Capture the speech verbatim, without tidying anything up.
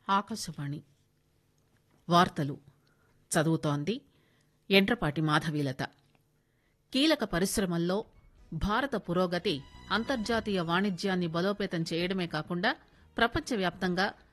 ఆకాశవాణి వార్తలు చదువుతోంది ఎండ్రపాటి మాధవీలత. కీలక పరిశ్రమల్లో భారత పురోగతి అంతర్జాతీయ వాణిజ్యాన్ని బలోపేతం చేయడమే కాకుండా ప్రపంచవ్యాప్తంగా